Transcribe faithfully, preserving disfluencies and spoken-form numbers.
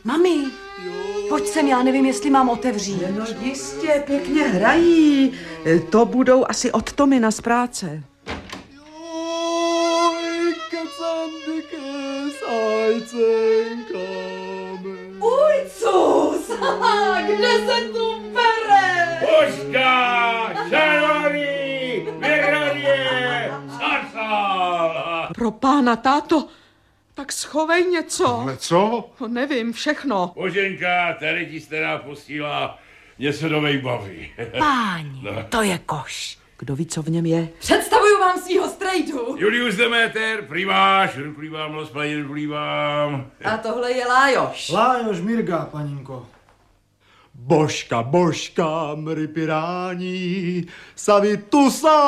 Mami, pojď sem, já nevím, jestli mám otevřít. No jistě, pěkně hrají. To budou asi od Tomina z práce. Uj, cus, kde se tu bere? Božka, čaroný, vyrodě, zasal. Pro pána, táto, tak schovej něco. Ale co? No, nevím, všechno. Boženka, tady ti stará posílá něco do baví. Páni, no. To je koš. Kdo ví, co v něm je? Představuju vám svýho strejdu. Julius Demeter, primáš, ruplívám, los planí, ruplívám. A tohle je Lájoš. Lájoš Mirga, paninko. Božka, božka, mry pirání, savi tusa.